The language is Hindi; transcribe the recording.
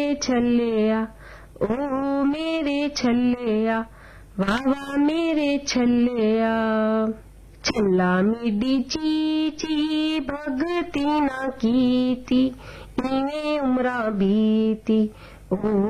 छल्लिया, ओ मेरे छल्लिया, वाह वाह मेरे छल्लिया। छल्ला मिडी चीची भगती ना कीती, इवें उमरा बीती, ओ